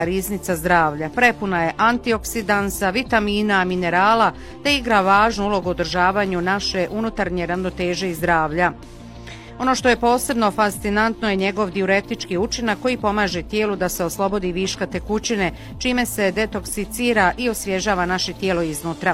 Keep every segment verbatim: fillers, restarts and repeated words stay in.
riznica zdravlja. Prepuna je antioksidansa, vitamina, minerala, te igra važnu ulogu u održavanju naše unutarnje ravnoteže i zdravlja. Ono što je posebno fascinantno je njegov diuretički učinak koji pomaže tijelu da se oslobodi viška tekućine, čime se detoksikira i osvježava naše tijelo iznutra.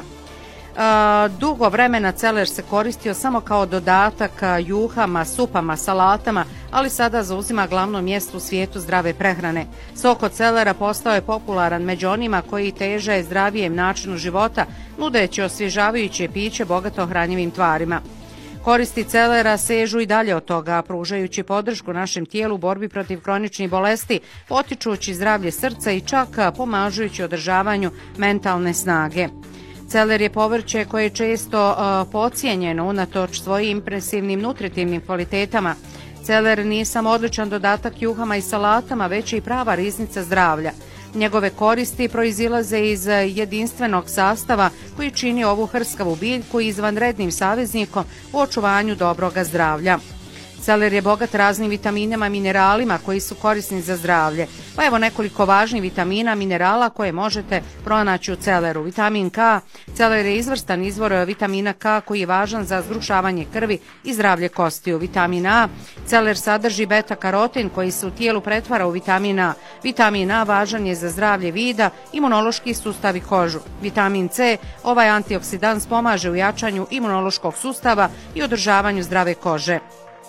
Dugo vremena celer se koristio samo kao dodatak juhama, supama, salatama, ali sada zauzima glavno mjesto u svijetu zdrave prehrane. Sok od celera postao je popularan među onima koji teže zdravijem načinu života, nudeći osvježavajuće piće bogato hranjivim tvarima. Koristi celera sežu i dalje od toga, pružajući podršku našem tijelu u borbi protiv kroničnih bolesti, potičući zdravlje srca i čak pomažujući održavanju mentalne snage. Celer je povrće koje je često uh, podcijenjeno unatoč svojim impresivnim nutritivnim kvalitetama. Celer nije samo odličan dodatak juhama i salatama, već i prava riznica zdravlja. Njegove koristi proizilaze iz jedinstvenog sastava koji čini ovu hrskavu biljku izvanrednim saveznikom u očuvanju dobroga zdravlja. Celer je bogat raznim vitaminama i mineralima koji su korisni za zdravlje. Pa evo nekoliko važnih vitamina, minerala koje možete pronaći u celeru. Vitamin K. Celer je izvrstan izvor vitamina K koji je važan za zgrušavanje krvi i zdravlje kostiju. Vitamin A. Celer sadrži beta-karotin koji se u tijelu pretvara u vitamin A. Vitamin A važan je za zdravlje vida, imunološki sustav i kožu. Vitamin C. Ovaj antioksidans pomaže u jačanju imunološkog sustava i održavanju zdrave kože.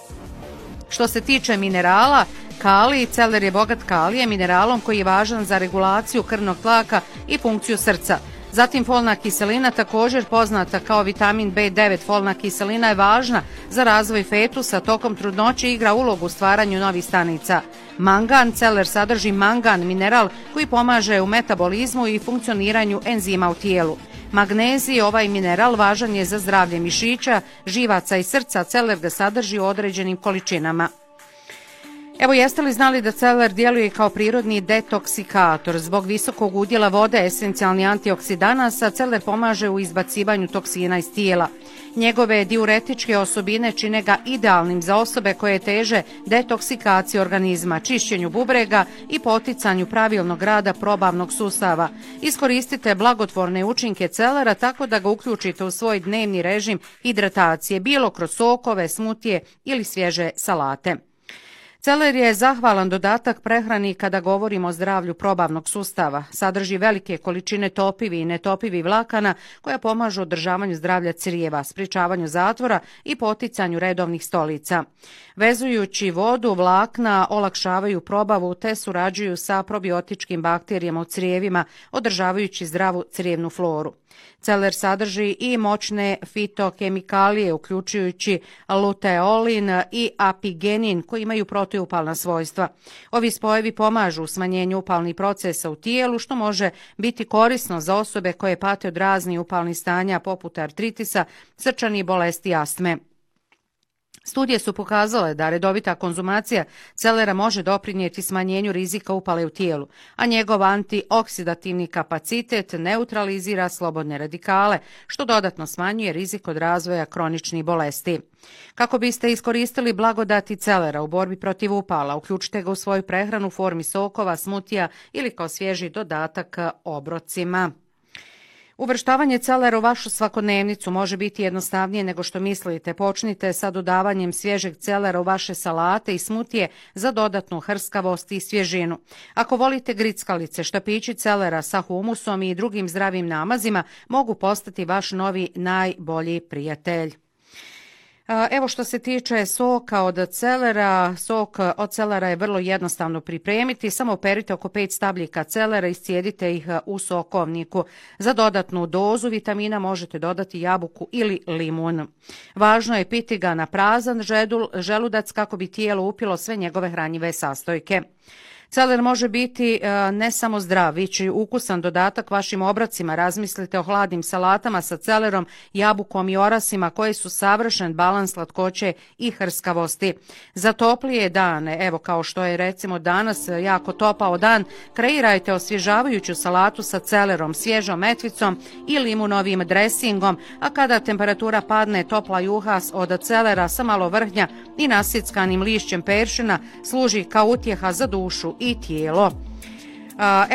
Što se tiče minerala, kalij, celer je bogat kalijem, mineralom koji je važan za regulaciju krvnog tlaka i funkciju srca. Zatim folna kiselina, također poznata kao vitamin B devet, folna kiselina je važna za razvoj fetusa, tokom trudnoće igra ulogu u stvaranju novih stanica. Mangan, celer sadrži mangan, mineral koji pomaže u metabolizmu i funkcioniranju enzima u tijelu. Magnezij, ovaj mineral važan je za zdravlje mišića, živaca i srca, celer ga sadrži u određenim količinama. Evo, jeste li znali da celer djeluje kao prirodni detoksikator? Zbog visokog udjela vode, esencijalni antioksidanasa, celer pomaže u izbacivanju toksina iz tijela. Njegove diuretičke osobine čine ga idealnim za osobe koje teže detoksikaciji organizma, čišćenju bubrega i poticanju pravilnog rada probavnog sustava. Iskoristite blagotvorne učinke celera tako da ga uključite u svoj dnevni režim hidratacije, bilo kroz sokove, smutije ili svježe salate. Celer je zahvalan dodatak prehrani kada govorimo o zdravlju probavnog sustava. Sadrži velike količine topivi i netopivi vlakana koja pomažu održavanju zdravlja crijeva, sprječavanju zatvora i poticanju redovnih stolica. Vezujući vodu, vlakna olakšavaju probavu te surađuju sa probiotičkim bakterijama u crijevima, održavajući zdravu crijevnu floru. Celer sadrži i moćne fitokemikalije, uključujući luteolin i apigenin, koji imaju protiupalna svojstva. Ovi spojevi pomažu u smanjenju upalnih procesa u tijelu, što može biti korisno za osobe koje pate od raznih upalnih stanja poput artritisa, srčanih bolesti i astme. Studije su pokazale da redovita konzumacija celera može doprinijeti smanjenju rizika upale u tijelu, a njegov antioksidativni kapacitet neutralizira slobodne radikale, što dodatno smanjuje rizik od razvoja kroničnih bolesti. Kako biste iskoristili blagodati celera u borbi protiv upala, uključite ga u svoju prehranu u formi sokova, smutija ili kao svježi dodatak obrocima. Uvrštavanje celera u vašu svakodnevnicu može biti jednostavnije nego što mislite. Počnite sa dodavanjem svježeg celera u vaše salate i smutije za dodatnu hrskavost i svježinu. Ako volite grickalice, štapići celera sa humusom i drugim zdravim namazima mogu postati vaš novi najbolji prijatelj. Evo što se tiče soka od celera, sok od celera je vrlo jednostavno pripremiti. Samo operite oko pet stabljika celera i iscijedite ih u sokovniku. Za dodatnu dozu vitamina možete dodati jabuku ili limun. Važno je piti ga na prazan želudac kako bi tijelo upilo sve njegove hranjive sastojke. Celer može biti ne samo zdrav, već i ukusan dodatak vašim obrocima. Razmislite o hladnim salatama sa celerom, jabukom i orasima koji su savršen balans slatkoće i hrskavosti. Za toplije dane, evo kao što je recimo danas jako topao dan, kreirajte osvježavajuću salatu sa celerom, svježom metvicom i limunovim dresingom, a kada temperatura padne, topla juha od celera sa malo vrhnja i nasickanim lišćem peršina služi kao utjeha za dušu i tijelo.